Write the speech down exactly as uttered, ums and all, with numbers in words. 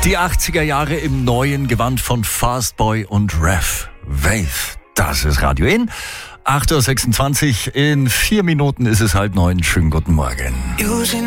Die achtziger Jahre im neuen Gewand von Fastboy und Rev. Wave. Das ist Radio In. acht Uhr sechsundzwanzig. In vier Minuten ist es halb neun. Schönen guten Morgen.